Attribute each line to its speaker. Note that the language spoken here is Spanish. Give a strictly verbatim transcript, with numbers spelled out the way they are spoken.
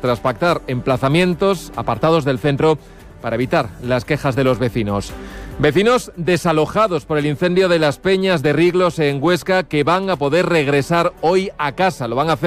Speaker 1: tras pactar emplazamientos apartados del centro para evitar las quejas de los vecinos. Vecinos desalojados por el incendio de las Peñas de Riglos en Huesca, que van a poder regresar hoy a casa. Lo van a hacer